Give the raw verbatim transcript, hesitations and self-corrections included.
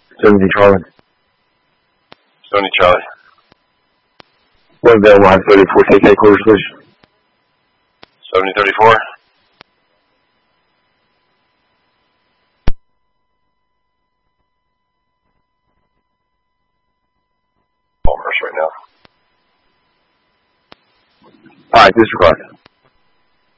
seventy Charlie. seventy Charlie. One available on thirty-four, take headquarters, please. seventy thirty-four. Palmer's right now. Alright, disregard.